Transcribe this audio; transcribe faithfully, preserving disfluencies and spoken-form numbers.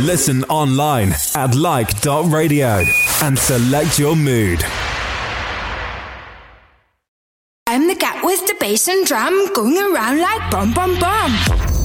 Listen online at like dot radio and select your mood. I'm the cat with the bass and drum going around like bum bum bum.